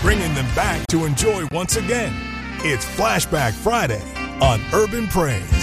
bringing them back to enjoy once again. It's Flashback Friday on Urban Praise.